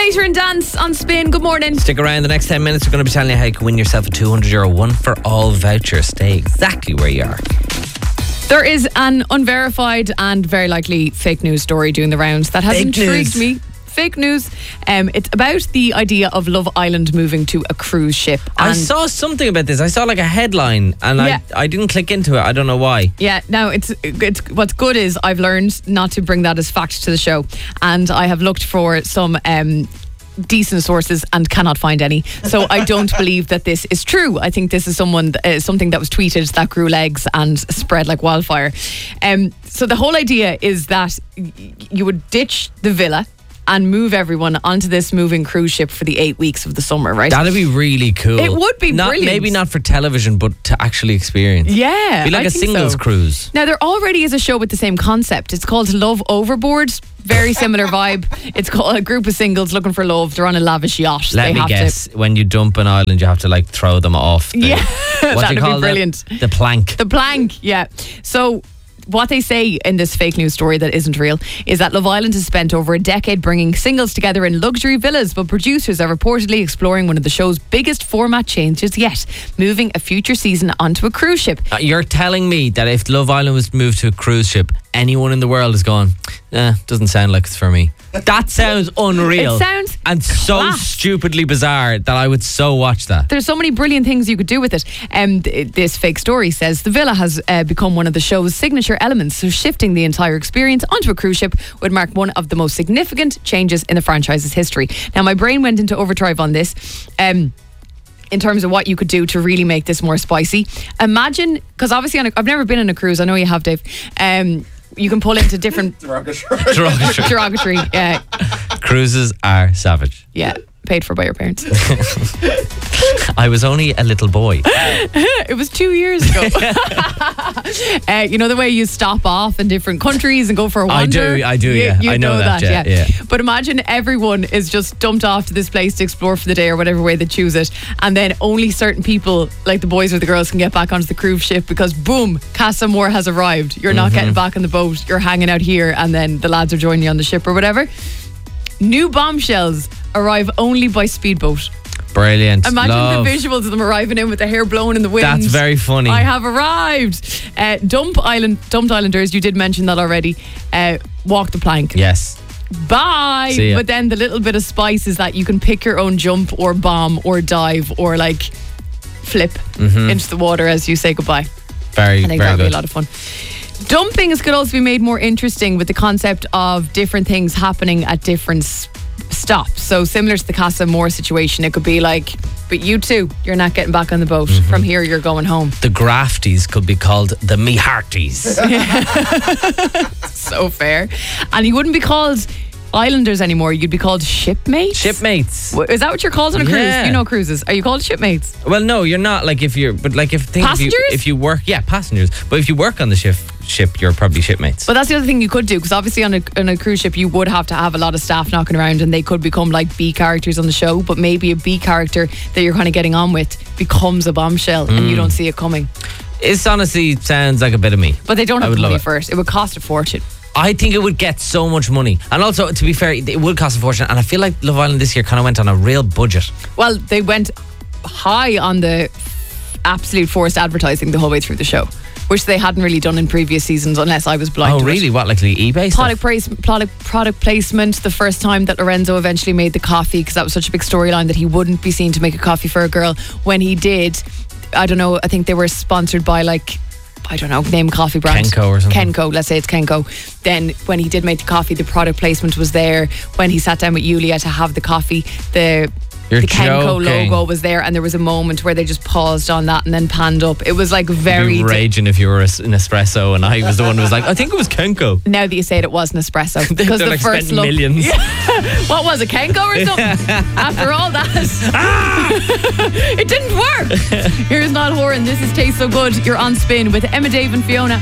Later in Dance on Spin. Good morning. Stick around. The next 10 minutes, we're going to be telling you how you can win yourself a €200 one for all voucher. Stay exactly where you are. There is an unverified and very likely fake news story doing the rounds that has Fake intrigued news. me. Fake news. It's about the idea of Love Island moving to a cruise ship. I And saw something about this. I saw like a headline and Yeah. I didn't click into it. I don't know why. yeah, now it's what's good is I've learned not to bring that as fact to the show, and I have looked for some decent sources and cannot find any. So I don't believe that this is true. I think this is something that was tweeted that grew legs and spread like wildfire. So the whole idea is that you would ditch the villa and move everyone onto this moving cruise ship for the 8 weeks of the summer, right? That'd be really cool. It would be not, brilliant. Maybe not for television, but to actually experience. Yeah, Be like I a think singles so. cruise. Now, there already is a show with the same concept. It's called Love Overboard. Very similar vibe. It's called a group of singles looking for love. They're on a lavish yacht. Let me guess. When you dump an island, you have to like throw them off. Yeah, what do that'd you call be brilliant. The plank. The plank, yeah. So what they say in this fake news story that isn't real is that Love Island has spent over a decade bringing singles together in luxury villas, but producers are reportedly exploring one of the show's biggest format changes yet, moving a future season onto a cruise ship. You're telling me that if Love Island was moved to a cruise ship, anyone in the world is going, doesn't sound like it's for me. That sounds unreal. It sounds and so class. stupidly bizarre that I would so watch that. There's so many brilliant things you could do with it. This fake story says the villa has become one of the show's signature elements, so shifting the entire experience onto a cruise ship would mark one of the most significant changes in the franchise's history. Now, my brain went into overdrive on this. In terms of what you could do to really make this more spicy. Imagine, because obviously I've never been on a cruise. I know you have, Dave. You can pull into different derogatory. Yeah, Cruises are savage. yeah. Paid for by your parents. I was only a little boy. It was 2 years ago. You know the way you stop off in different countries and go for a wander? I do, yeah. You I know that, yeah. But imagine everyone is just dumped off to this place to explore for the day or whatever way they choose it, and then only certain people, like the boys or the girls, can get back onto the cruise ship because, boom, Casa Moore has arrived. You're not getting back on the boat. You're hanging out here, and then the lads are joining you on the ship or whatever. New bombshells arrive only by speedboat. Brilliant. Imagine Love. the visuals of them arriving in with their hair blowing in the wind. That's very funny. I have arrived. Dumped Islanders, you did mention that already. Walk the plank. Yes. Bye. See ya. But then the little bit of spice is that you can pick your own jump or bomb or dive or like flip into the water as you say goodbye. Very, I think very that would be good. a lot of fun. Dumpings could also be made more interesting with the concept of different things happening at different stops. So similar to the Casa Moore situation, it could be like, but you too, you're not getting back on the boat. From here, you're going home. The Grafties could be called the Me Hearties. So fair. And you wouldn't be called Islanders anymore. You'd be called shipmates. Shipmates. Is that what you're called on a cruise? Yeah. You know cruises. Are you called shipmates? Well, no, you're not. Like if you're, but like if Passengers? if you work, yeah, passengers. But if you work on the ship, you're probably shipmates. But that's the other thing you could do, because obviously on a cruise ship you would have to have a lot of staff knocking around, and they could become like B characters on the show. But maybe a B character that you're kind of getting on with becomes a bombshell, and you don't see it coming. This honestly sounds like a bit of me. But they don't I have would the love money it. for it. It would cost a fortune. I think it would get so much money. And also, to be fair, it would cost a fortune. And I feel like Love Island this year kind of went on a real budget. Well, they went high on the absolute forced advertising the whole way through the show, which they hadn't really done in previous seasons unless I was blind Oh, to it. really? What, like the eBay stuff? Product placement. The first time that Lorenzo eventually made the coffee, because that was such a big storyline that he wouldn't be seen to make a coffee for a girl. When he did, I don't know, I think they were sponsored by name a coffee brand. Kenco or something. Kenco, let's say it's Kenco. Then when he did make the coffee, the product placement was there. When he sat down with Yulia to have the coffee, the You're Kenco joking. logo was there, and there was a moment where they just paused on that and then panned up. It was like You'd very... be raging if you were an espresso and I was the one who was like, I think it was Kenco. Now that you say it was an espresso, because They're the like first spending look, millions. what was it, Kenco or something? After all that, it didn't work. Here's Not Whoring. This is Taste So Good. You're on Spin with Emma, Dave and Fiona.